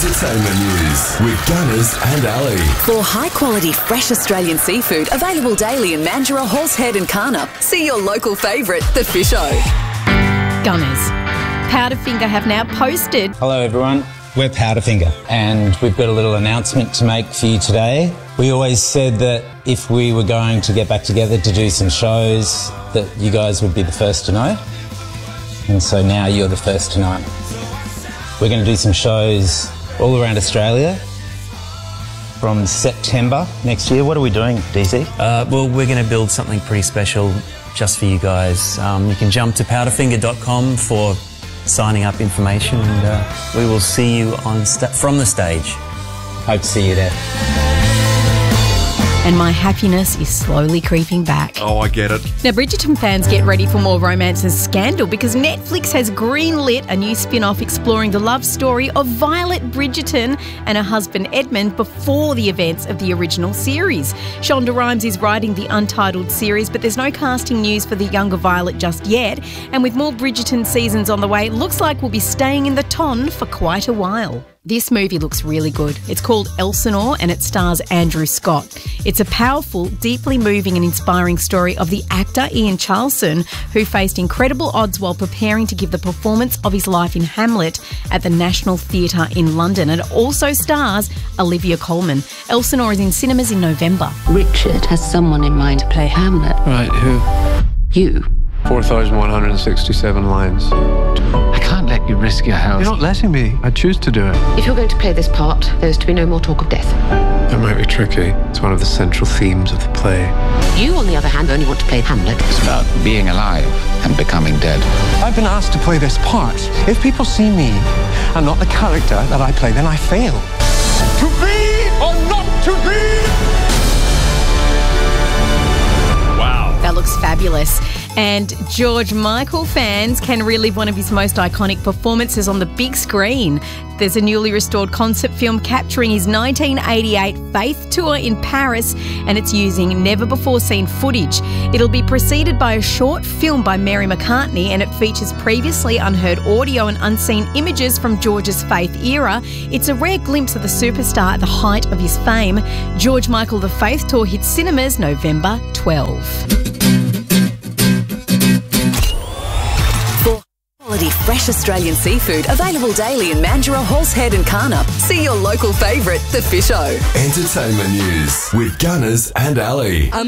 Entertainment news with Gunners and Ali. For high-quality, fresh Australian seafood available daily in Mandurah, Horsehead and Karnup, see your local favourite, The Fish O. Gunners, Powderfinger have now posted. Hello everyone, we're Powderfinger and we've got a little announcement to make for you today. We always said that if we were going to get back together to do some shows that you guys would be the first to know. And so now you're the first to know. We're going to do some shows all around Australia from September next year. What are we doing, DC? Well, we're going to build something pretty special just for you guys. You can jump to powderfinger.com for signing up information and we will see you on from the stage. Hope to see you there. And my happiness is slowly creeping back. Oh, I get it. Now, Bridgerton fans, get ready for more romance and scandal because Netflix has greenlit a new spin-off exploring the love story of Violet Bridgerton and her husband Edmund before the events of the original series. Shonda Rhimes is writing the untitled series, but there's no casting news for the younger Violet just yet. And with more Bridgerton seasons on the way, it looks like we'll be staying in the ton for quite a while. This movie looks really good. It's called Elsinore and it stars Andrew Scott. It's a powerful, deeply moving and inspiring story of the actor Ian Charleson, who faced incredible odds while preparing to give the performance of his life in Hamlet at the National Theatre in London. And it also stars Olivia Colman. Elsinore is in cinemas in November. Richard has someone in mind to play Hamlet. Right, who? You. 4,167 lines. I can't let you risk your house. You're not letting me. I choose to do it. If you're going to play this part, there's to be no more talk of death. That might be tricky. It's one of the central themes of the play. You, on the other hand, only want to play Hamlet. It's about being alive and becoming dead. I've been asked to play this part. If people see me and not the character that I play, then I fail. To be or not to be? Wow. That looks fabulous. And George Michael fans can relive one of his most iconic performances on the big screen. There's a newly restored concert film capturing his 1988 Faith tour in Paris, and it's using never-before-seen footage. It'll be preceded by a short film by Mary McCartney, and it features previously unheard audio and unseen images from George's Faith era. It's a rare glimpse of the superstar at the height of his fame. George Michael The Faith Tour hits cinemas November 12. Quality, fresh Australian seafood available daily in Mandurah, Horsehead and Karnup. See your local favourite, The Fish O. Entertainment news with Gunners and Ali.